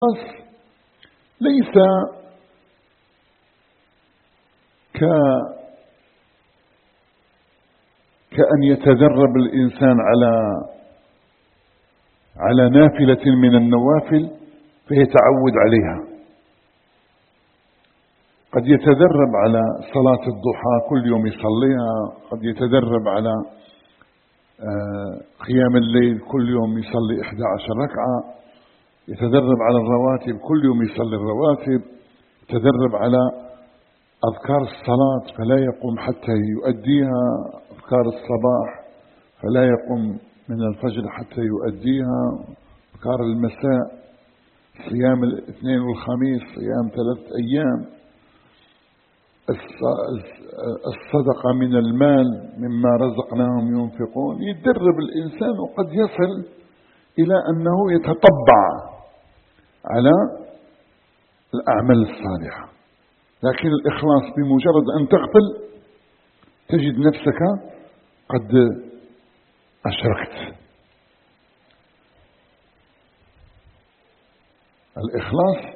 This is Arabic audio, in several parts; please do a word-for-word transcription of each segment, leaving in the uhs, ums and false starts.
ليس ك كأن يتدرب الإنسان على على نافلة من النوافل فيتعود عليها. قد يتدرب على صلاة الضحى كل يوم يصليها، قد يتدرب على قيام الليل كل يوم يصلي إحدى عشر ركعة، يتدرب على الرواتب كل يوم يصلي الرواتب، يتدرب على أذكار الصلاة فلا يقوم حتى يؤديها، أذكار الصباح فلا يقوم من الفجر حتى يؤديها، أذكار المساء، صيام الاثنين والخميس، صيام ثلاثة أيام، الصدقة من المال مما رزقناهم ينفقون. يتدرب الإنسان وقد يصل إلى أنه يتطبع على الأعمال الصالحة، لكن الإخلاص بمجرد أن تغفل تجد نفسك قد أشركت. الإخلاص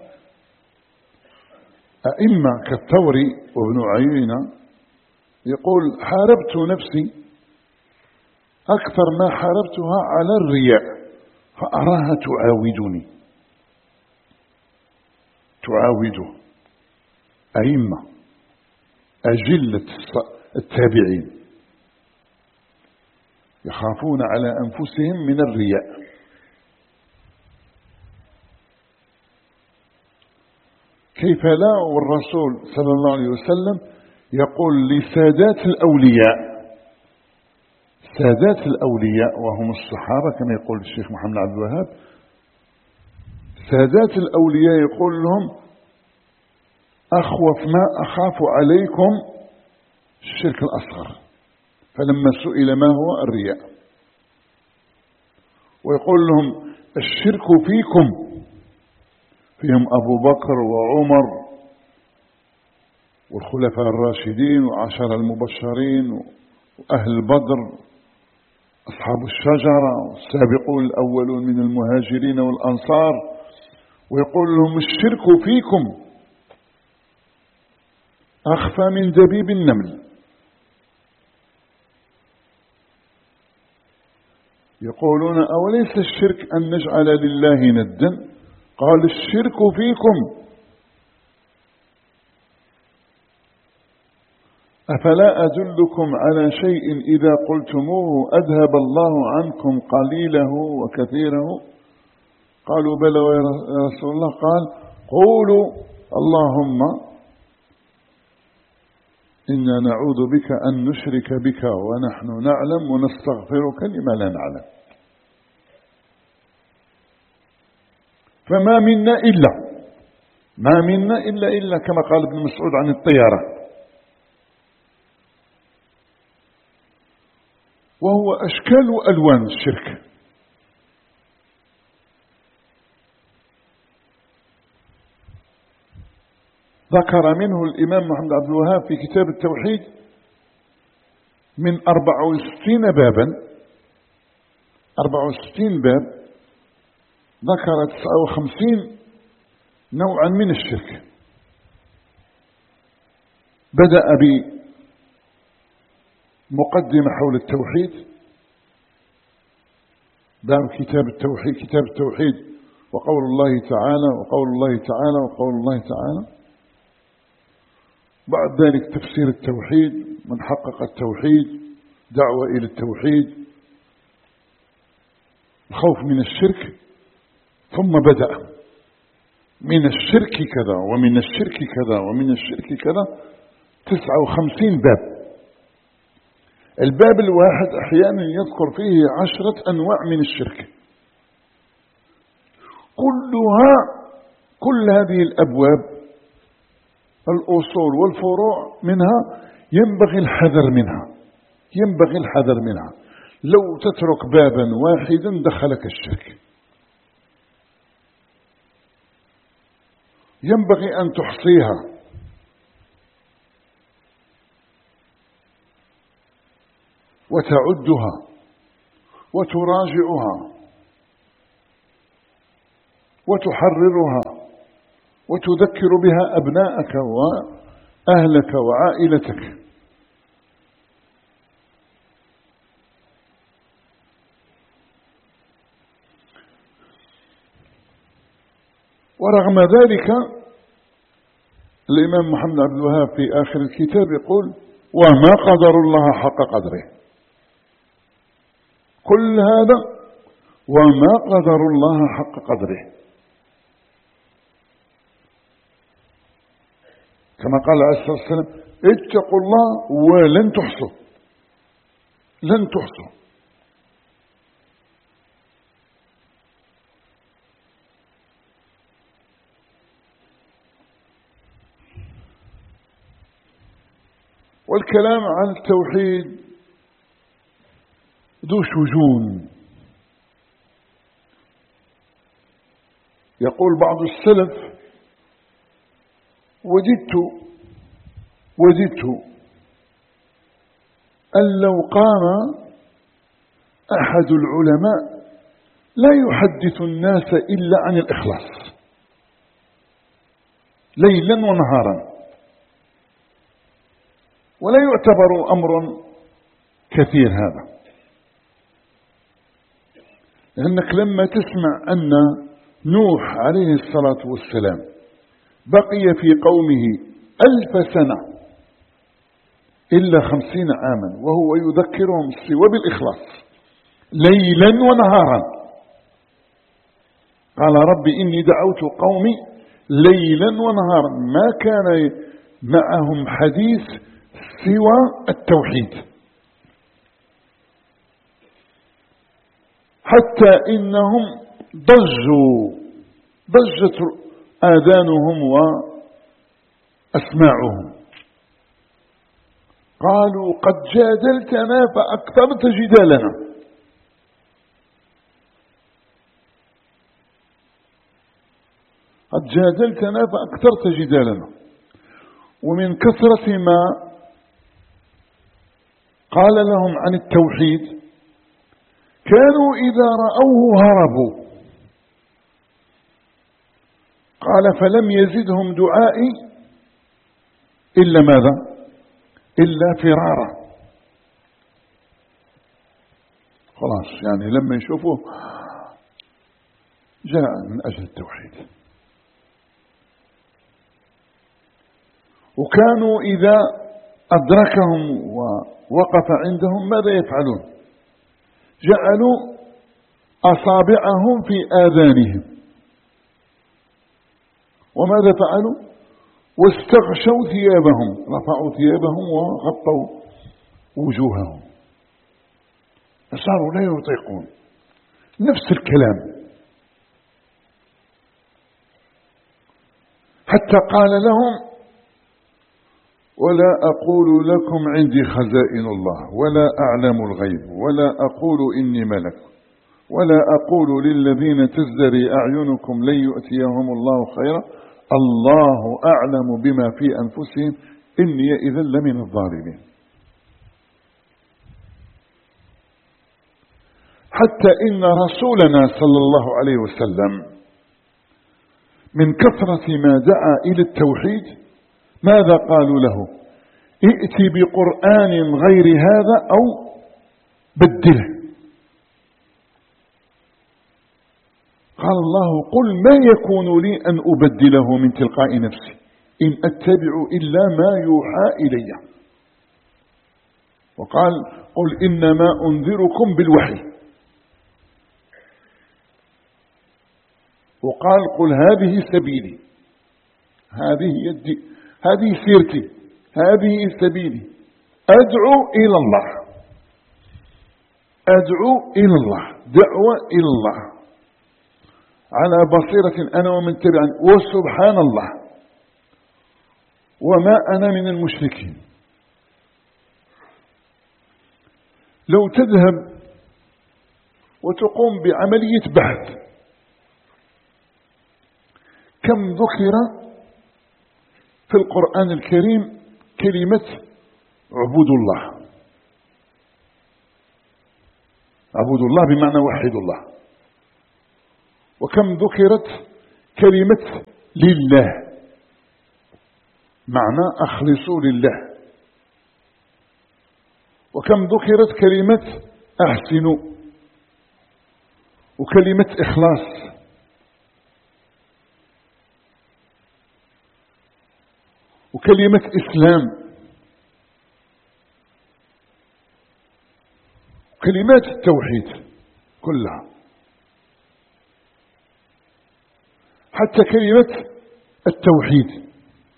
أئمة كالثوري وابن عيينة يقول: حاربت نفسي أكثر ما حاربتها على الرياء فأراها تعاودني. تعاوده أئمة أجلة التابعين يخافون على أنفسهم من الرياء. كيف لا والرسول صلى الله عليه وسلم يقول لسادات الأولياء، سادات الأولياء وهم الصحابة كما يقول الشيخ محمد عبد الوهاب، سادات الأولياء يقول لهم: أخوف ما أخاف عليكم الشرك الأصغر. فلما سئل ما هو الرياء، ويقول لهم: الشرك فيكم، فيهم أبو بكر وعمر والخلفاء الراشدين وعشر المبشرين وأهل بدر أصحاب الشجرة والسابقون الأولون من المهاجرين والأنصار، ويقول لهم: الشرك فيكم أخفى من دبيب النمل. يقولون: أوليس الشرك أن نجعل لله ندا؟ قال: الشرك فيكم. أفلا أدلكم على شيء إذا قلتموه أذهب الله عنكم قليله وكثيره؟ قالوا: بلى يا رسول الله. قال: قولوا اللهم إنا نعوذ بك أن نشرك بك ونحن نعلم ونستغفرك لما لا نعلم. فما منا إلا ما منا إلا إلا كما قال ابن مسعود عن الطيارة، وهو أشكال وألوان الشرك. ذكر منه الإمام محمد عبد الوهاب في كتاب التوحيد من أربع وستين بابا، أربع وستين باب، ذكر تسعة وخمسين نوعا من الشرك. بدأ بمقدمة حول التوحيد، باب كتاب التوحيد، كتاب التوحيد وقول الله تعالى وقول الله تعالى وقول الله تعالى. بعد ذلك تفسير التوحيد، من حقق التوحيد، دعوة إلى التوحيد، الخوف من الشرك، ثم بدأ من الشرك كذا ومن الشرك كذا ومن الشرك كذا، تسعة وخمسين باب. الباب الواحد أحيانا يذكر فيه عشرة أنواع من الشرك، كلها كل هذه الأبواب الأصول والفروع منها ينبغي الحذر منها، ينبغي الحذر منها. لو تترك بابا واحدا دخلك الشرك. ينبغي أن تحصيها وتعدها وتراجعها وتحررها وتذكر بها أبناءك وأهلك وعائلتك. ورغم ذلك الإمام محمد عبد الوهاب في آخر الكتاب يقول: وما قدر الله حق قدره. كل هذا وما قدر الله حق قدره، كما قال عليه الصلاة والسلام: اتقوا الله ولن تحصوا، لن تحصوا. والكلام عن التوحيد ذو شجون. يقول بعض السلف: وجدت وجدت أن لو قام أحد العلماء لا يحدث الناس إلا عن الإخلاص ليلا ونهارا، ولا يعتبر أمر كثير هذا، لأنك لما تسمع أن نوح عليه الصلاة والسلام بقي في قومه ألف سنة إلا خمسين عاما وهو يذكرهم سوى بالإخلاص ليلا ونهارا. قال: ربي إني دعوت قومي ليلا ونهارا، ما كان معهم حديث سوى التوحيد، حتى إنهم ضجوا ضجت آذانهم وأسماعهم، قالوا: قد جادلتنا فأكثرت جدالنا. قد جادلتنا فأكثرت جدالنا. ومن كثرة ما قال لهم عن التوحيد كانوا إذا رأوه هربوا. قال: فلم يزدهم دعائي إلا ماذا؟ إلا فرارا. خلاص، يعني لما يشوفوه جاء من أجل التوحيد. وكانوا إذا أدركهم ووقف عندهم ماذا يفعلون؟ جعلوا أصابعهم في آذانهم. وماذا فعلوا؟ واستغشوا ثيابهم، رفعوا ثيابهم وغطوا وجوههم، صاروا لا يطيقون. نفس الكلام، حتى قال لهم: ولا أقول لكم عندي خزائن الله ولا أعلم الغيب ولا أقول إني ملك ولا أقول للذين تزدري أعينكم لن يؤتيهم الله خيرا الله أعلم بما في أنفسهم إني إذا لمن الظالمين. حتى إن رسولنا صلى الله عليه وسلم من كثرة ما دعا إلى التوحيد ماذا قالوا له؟ ائت بقرآن غير هذا أو بدله. قال الله: قل ما يكون لي أن أبدله من تلقاء نفسي إن أتبع إلا ما يوحى إلي. وقال: قل إنما أنذركم بالوحي. وقال: قل هذه سبيلي، هذه يدي، هذه سيرتي، هذه سبيلي أدعو إلى الله، أدعو إلى الله، دعوة إلى الله على بصيرة أنا ومن تبعني، وسبحان الله وما أنا من المشركين. لو تذهب وتقوم بعملية بحث كم ذكر في القرآن الكريم كلمة عبود الله، عبود الله بمعنى وحد الله، وكم ذكرت كلمة لله، معنى أخلصوا لله. وكم ذكرت كلمة أحسنوا، وكلمة إخلاص، وكلمة إسلام، كلمات التوحيد كلها، حتى كلمة التوحيد.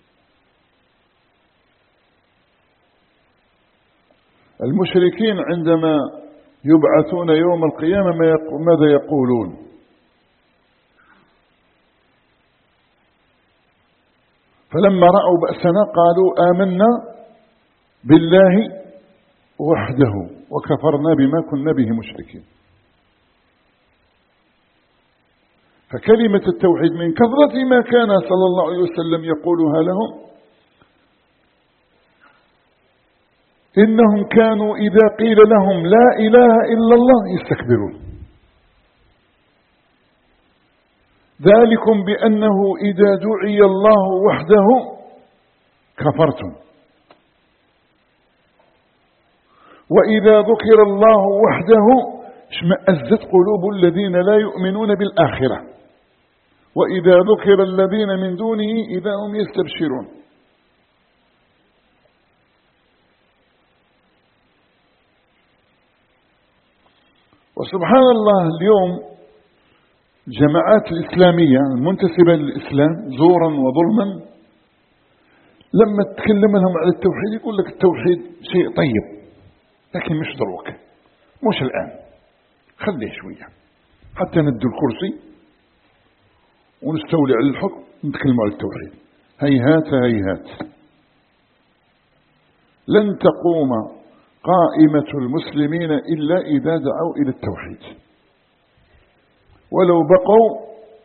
المشركين عندما يبعثون يوم القيامة ماذا يقولون؟ فلما رأوا بأسنا قالوا آمنا بالله وحده وكفرنا بما كنا به مشركين. فكلمة التوحيد من كثرة ما كان صلى الله عليه وسلم يقولها لهم إنهم كانوا إذا قيل لهم لا إله إلا الله يستكبرون. ذلكم بأنه إذا دعي الله وحده كفرتم، وإذا ذكر الله وحده اشمأزت قلوب الذين لا يؤمنون بالآخرة، وإذا ذكر الذين من دونه إذا هم يستبشرون. وسبحان الله اليوم الجماعات الإسلامية المنتسبة للإسلام زورا وظلما لما تتكلم لهم على التوحيد يقول لك التوحيد شيء طيب لكن مش دروك، مش الآن، خليه شوية حتى ندوا الكرسي ونستولي على الحكم نتكلم على التوحيد. هيهات هيهات، لن تقوم قائمة المسلمين إلا إذا دعوا إلى التوحيد، ولو بقوا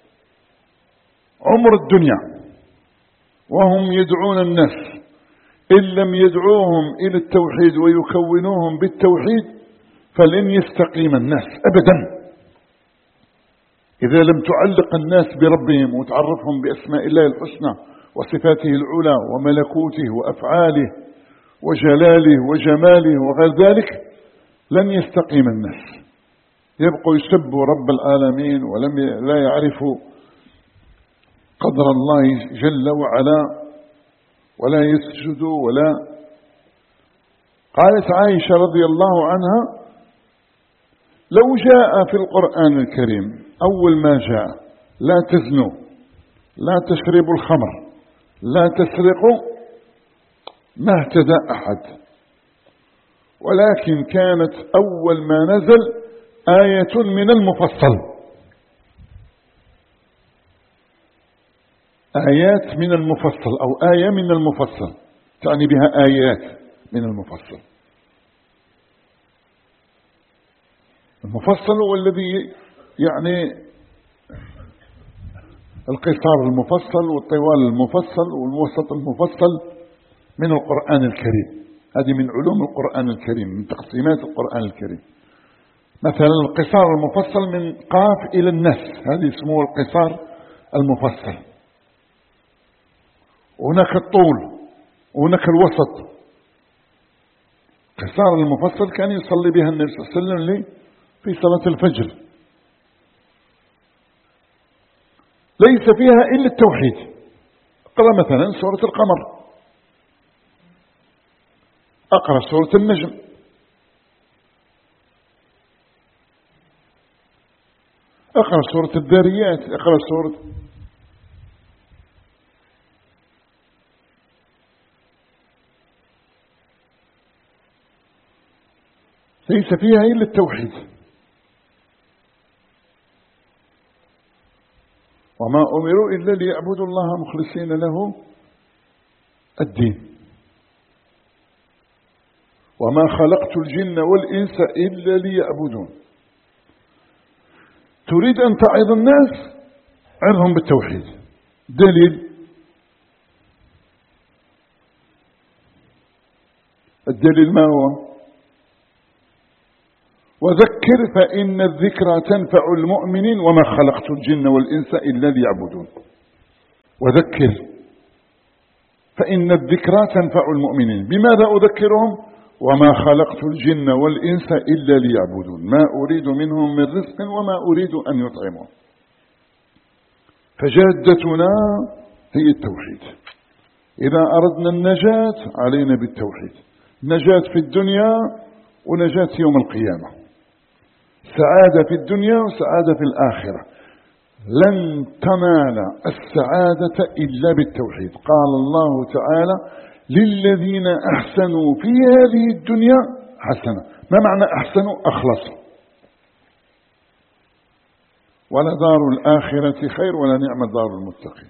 عمر الدنيا وهم يدعون الناس إن لم يدعوهم إلى التوحيد ويكونوهم بالتوحيد فلن يستقيم الناس أبدا. إذا لم تعلق الناس بربهم وتعرفهم بأسماء الله الحسنى وصفاته العلى وملكوته وأفعاله وجلاله وجماله وغير ذلك لن يستقيم الناس، يبقوا يسبوا رب العالمين ولم لا يعرفوا قدر الله جل وعلا ولا يسجدوا ولا. قالت عائشة رضي الله عنها لو جاء في القرآن الكريم أول ما جاء لا تزنوا لا تشربوا الخمر لا تسرقوا ما اهتدى أحد، ولكن كانت أول ما نزل آية من المفصل، آيات من المفصل أو آية من المفصل، تعني بها آيات من المفصل. المفصل هو الذي يعني القصار المفصل والطوال المفصل والوسط المفصل من القرآن الكريم. هذه من علوم القرآن الكريم، من تقسيمات القرآن الكريم. مثلا القصار المفصل من قاف إلى الناس، هذه اسمه القصار المفصل. وهناك الطول وهناك الوسط. القصار المفصل كان يصلي بها النبي صلى الله عليه وسلم في صلاة الفجر، ليس فيها إلا التوحيد. اقرأ مثلا سورة القمر، اقرأ سورة النجم، اقرأ سورة الذاريات، اقرأ سورة ليس فيها إلا التوحيد. وما أمروا إلا ليعبدوا الله مخلصين له الدين وما خلقت الجن والإنس إلا ليعبدون. تريد أن تعظ الناس عظهم بالتوحيد. دليل الدليل ما هو؟ وذكر فإن الذكرى تنفع المؤمنين وما خلقت الجن والإنس إلا ليعبدون. وذكر فإن الذكرى تنفع المؤمنين. بماذا أذكرهم؟ وما خلقت الجن والإنس إلا ليعبدون ما أريد منهم من رزق وما أريد أن يطعمون. فجادتنا هي التوحيد. إذا أردنا النجاة علينا بالتوحيد، نجاة في الدنيا ونجاة يوم القيامة، سعادة في الدنيا وسعادة في الآخرة. لن تنال السعادة إلا بالتوحيد. قال الله تعالى للذين أحسنوا في هذه الدنيا حسنة. ما معنى أحسنوا؟ أخلصوا. ولدار الآخرة خير ولنعم دار المتقين.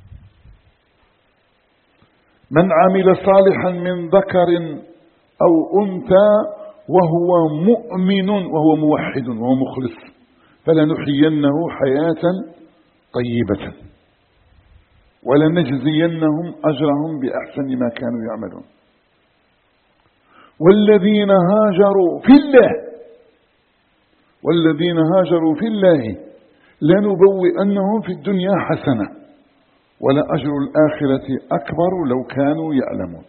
من عمل صالحا من ذكر أو أنثى وهو مؤمن وهو موحد وهو مخلص فلنحيينه حياة طيبة ولنجزينهم أجرهم بأحسن ما كانوا يعملون. والذين هاجروا في الله والذين هاجروا في الله لنبوئنهم في الدنيا حسنة ولأجر الآخرة أكبر لو كانوا يعلمون.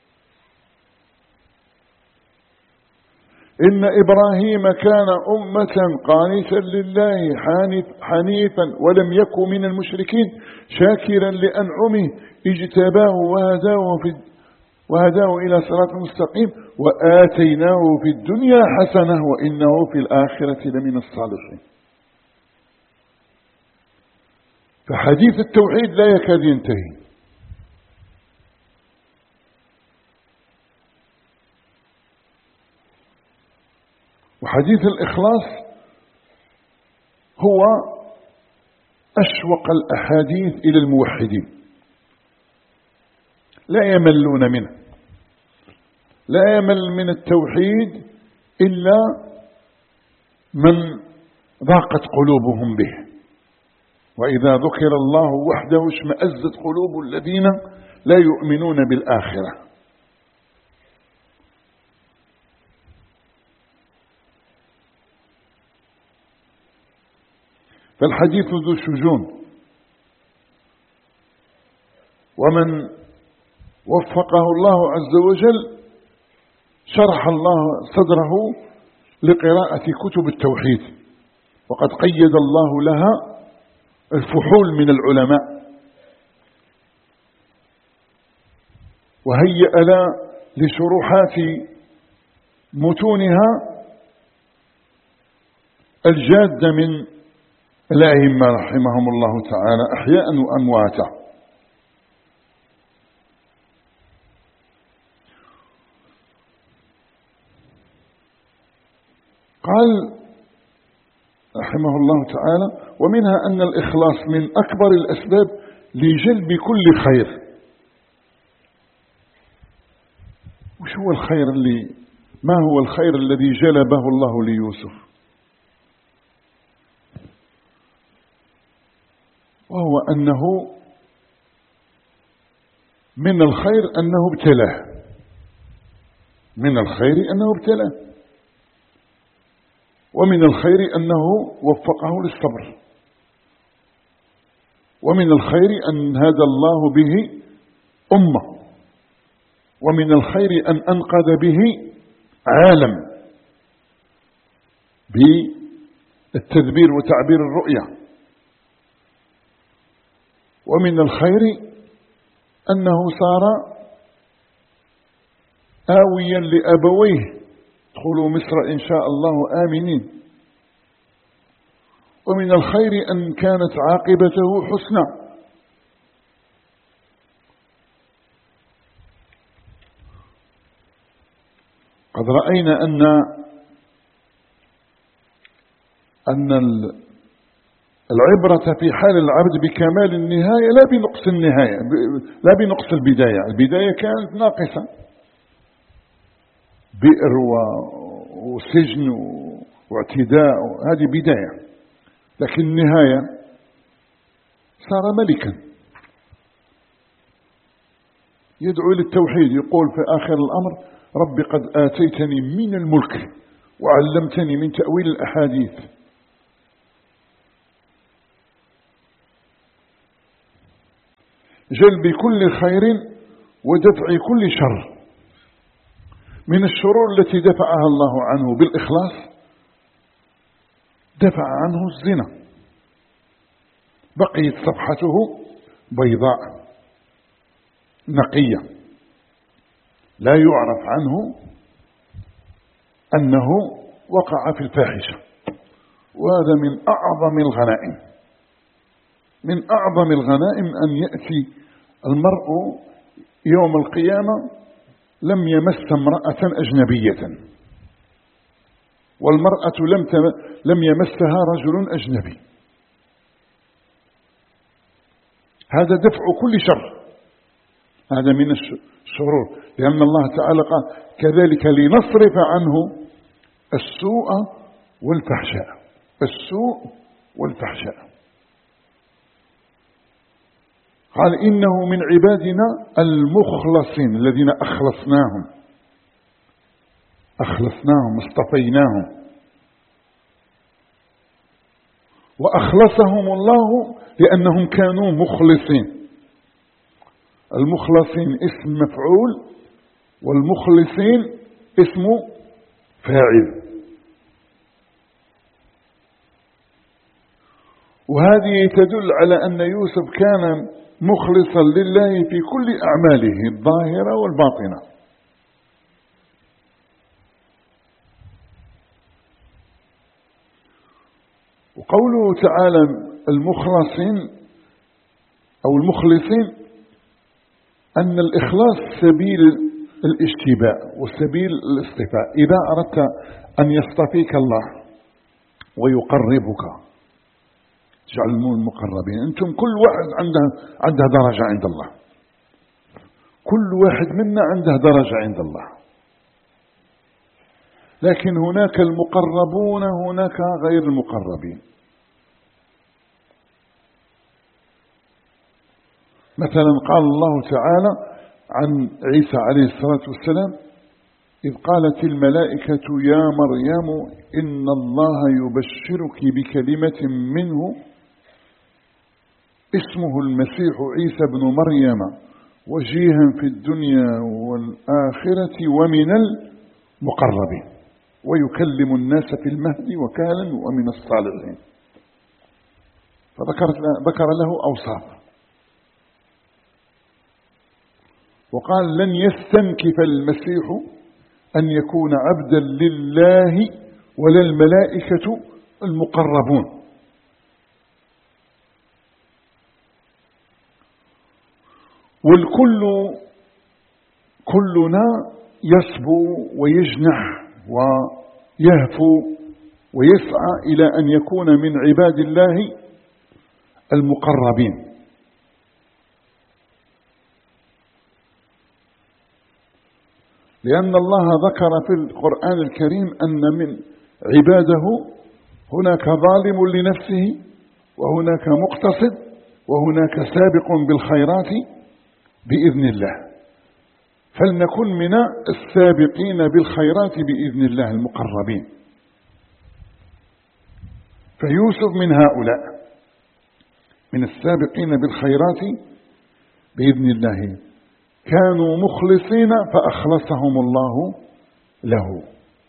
إن إبراهيم كان أمة قانتا لله حنيف حنيفا ولم يكن من المشركين شاكرا لأنعمه اجتباه وهداه, في وهداه إلى صراط مستقيم وآتيناه في الدنيا حسنة وإنه في الآخرة لمن الصالحين. فحديث التوحيد لا يكاد ينتهي. وحديث الإخلاص هو أشوق الأحاديث إلى الموحدين، لا يملون منه، لا يمل من التوحيد إلا من ضاقت قلوبهم به. وإذا ذكر الله وحده اشمأزت قلوب الذين لا يؤمنون بالآخرة. فالحديث ذو شجون، ومن وفقه الله عز وجل شرح الله صدره لقراءة كتب التوحيد، وقد قيد الله لها الفحول من العلماء وهيأ لا لشروحات متونها الجادة من الأئمة رحمهم الله تعالى أحياء وأمواتا. قال رحمه الله تعالى ومنها أن الإخلاص من أكبر الأسباب لجلب كل خير. وش هو الخير اللي ما هو الخير الذي جلبه الله ليوسف؟ وهو أنه من الخير أنه ابتلاه، من الخير أنه ابتلاه، ومن الخير أنه وفقه للصبر، ومن الخير أن هدى الله به أمة، ومن الخير أن أنقذ به عالم بالتدبير وتعبير الرؤية، ومن الخير أنه صار آويا لأبويه ادخلوا مصر إن شاء الله آمنين، ومن الخير أن كانت عاقبته حسنى. قد رأينا أن أن العبرة في حال العبد بكمال النهاية لا بنقص النهاية، لا بنقص البداية. البداية كانت ناقصة، بئر وسجن واعتداء، هذه بداية، لكن النهاية صار ملكا يدعو للتوحيد، يقول في آخر الأمر رب قد آتيتني من الملك وعلمتني من تأويل الأحاديث جلب كل خير ودفع كل شر. من الشرور التي دفعها الله عنه بالإخلاص دفع عنه الزنا، بقيت صفحته بيضاء نقية لا يعرف عنه أنه وقع في الفاحشة. وهذا من أعظم الغنائم، من أعظم الغنائم أن يأتي المرء يوم القيامة لم يمس امرأة أجنبية، والمرأة لم لم يمسها رجل أجنبي. هذا دفع كل شر، هذا من الشرور، لأن الله تعالى قال كذلك لنصرف عنه السوء والفحشاء، السوء والفحشاء. قال إنه من عبادنا المخلصين الذين أخلصناهم أخلصناهم اصطفيناهم، وأخلصهم الله لأنهم كانوا مخلصين. المخلصين اسم مفعول، والمخلصين اسم فاعل. وهذه تدل على أن يوسف كان مخلصا لله في كل أعماله الظاهرة والباطنة. وقوله تعالى المخلصين أو المخلصين أن الإخلاص سبيل الاشتباء وسبيل الاصطفاء. إذا أردت أن يصطفيك الله ويقربك جعل المقربين، أنتم كل واحد عنده عنده درجة عند الله، كل واحد منا عنده درجة عند الله، لكن هناك المقربون هناك غير المقربين. مثلا قال الله تعالى عن عيسى عليه الصلاة والسلام إذ قالت الملائكة يا مريم إن الله يبشرك بكلمة منه اسمه المسيح عيسى بن مريم وجيها في الدنيا والآخرة ومن المقربين ويكلم الناس في المهد وكهلا ومن الصالحين. فذكر له أوصاف، وقال لن يستنكف المسيح أن يكون عبدا لله ولا الملائكة المقربون. والكل كلنا يصبو ويجنح ويهفو ويسعى إلى أن يكون من عباد الله المقربين. لأن الله ذكر في القرآن الكريم أن من عباده هناك ظالم لنفسه وهناك مقتصد وهناك سابق بالخيرات بإذن الله، فلنكن من السابقين بالخيرات بإذن الله المقربين. فيوسف من هؤلاء من السابقين بالخيرات بإذن الله، كانوا مخلصين فأخلصهم الله له.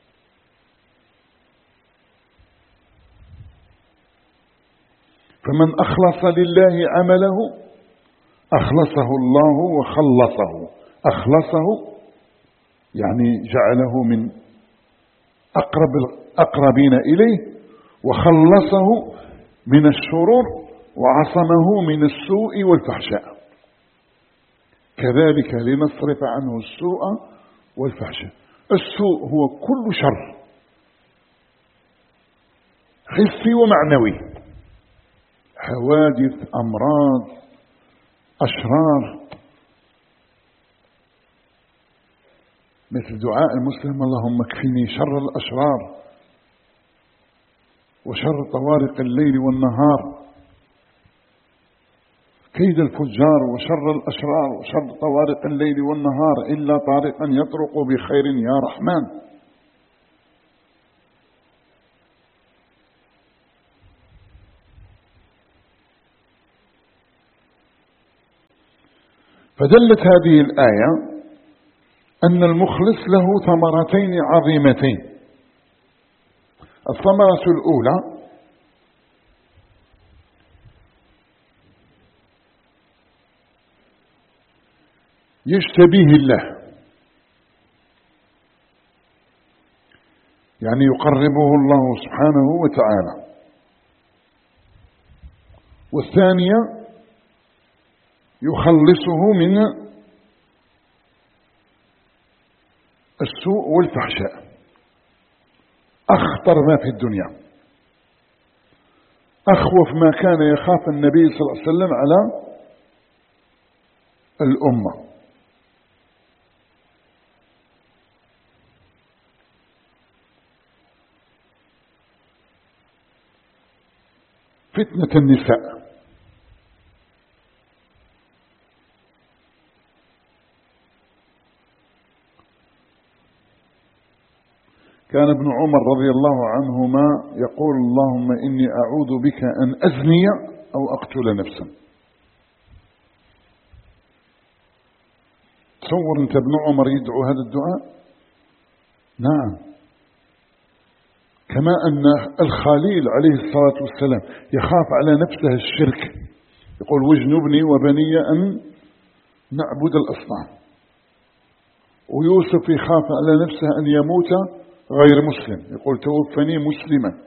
فمن أخلص لله عمله أخلصه الله وخلصه. أخلصه يعني جعله من أقرب الأقربين إليه، وخلصه من الشرور وعصمه من السوء والفحشاء. كذلك لنصرف عنه السوء والفحشاء. السوء هو كل شر حسي ومعنوي، حوادث، أمراض، أشرار، مثل دعاء المسلم اللهم اكفني شر الأشرار وشر طوارق الليل والنهار، كيد الفجار وشر الأشرار وشر طوارق الليل والنهار إلا طارقا يطرق بخير يا رحمن. فدلت هذه الآية أن المخلص له ثمرتين عظيمتين. الثمرة الأولى يجتبيه الله، يعني يقربه الله سبحانه وتعالى. والثانية يخلصه من السوء والفحشاء، أخطر ما في الدنيا، أخوف ما كان يخاف النبي صلى الله عليه وسلم على الأمة. فتنة النساء. كان ابن عمر رضي الله عنهما يقول: اللهم إني أعوذ بك أن أزني أو أقتل نفسا. تصور أنت ابن عمر يدعو هذا الدعاء؟ نعم. كما أن الخليل عليه الصلاة والسلام يخاف على نفسه الشرك، يقول: واجنبني وبني أن نعبد الأصنام. ويوسف يخاف على نفسه أن يموت غير مسلم، يقول: توفني مسلما.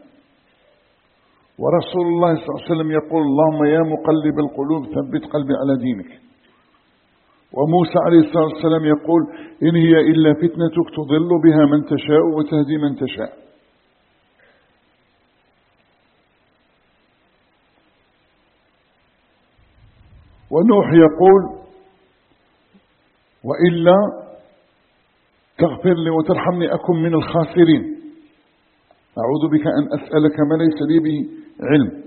ورسول الله صلى الله عليه وسلم يقول: اللهم يا مقلب القلوب ثبت قلبي على دينك. وموسى عليه الصلاة والسلام يقول: إن هي إلا فتنتك تضل بها من تشاء وتهدي من تشاء. ونوح يقول: وإلا تغفر لي وترحمني أكن من الخاسرين، أعوذ بك أن أسألك ما ليس لي به علم.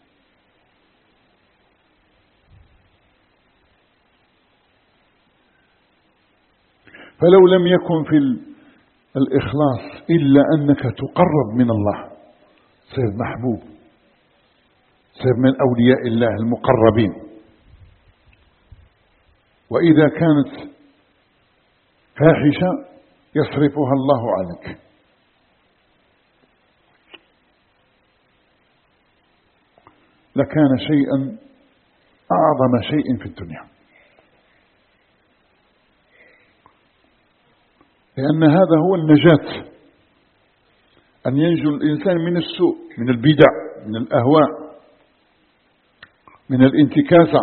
فلو لم يكن في الإخلاص إلا أنك تقرب من الله، صير محبوب، صير من أولياء الله المقربين. وإذا كانت فاحشة يصرفها الله عنك. لكان شيئا أعظم شيء في الدنيا، لأن هذا هو النجاة، أن ينجو الإنسان من السوء، من البدع، من الأهواء، من الانتكاسة،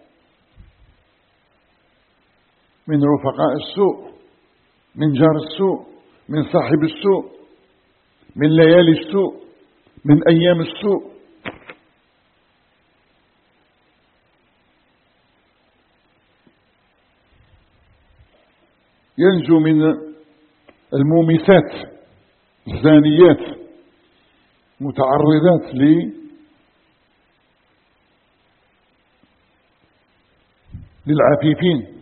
من رفقاء السوء، من جار السوء، من صاحب السوء، من ليالي السوء، من أيام السوء. ينجو من المومسات الزانيات متعرضات للعفيفين.